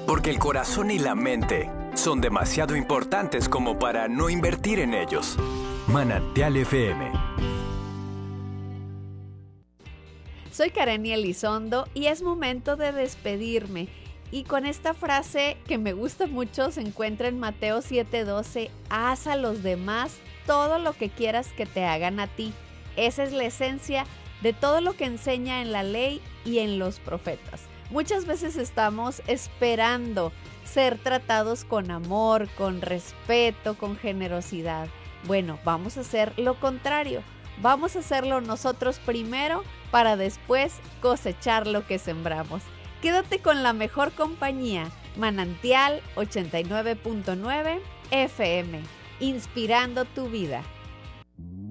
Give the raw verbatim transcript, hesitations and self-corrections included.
Porque el corazón y la mente son demasiado importantes como para no invertir en ellos. Manantial F M. Soy Kareni Elizondo y es momento de despedirme. Y con esta frase que me gusta mucho se encuentra en Mateo siete doce, haz a los demás todo lo que quieras que te hagan a ti. Esa es la esencia de todo lo que enseña en la ley y en los profetas. Muchas veces estamos esperando ser tratados con amor, con respeto, con generosidad. Bueno, vamos a hacer lo contrario. Vamos a hacerlo nosotros primero para después cosechar lo que sembramos. Quédate con la mejor compañía, Manantial ochenta y nueve punto nueve F M, inspirando tu vida.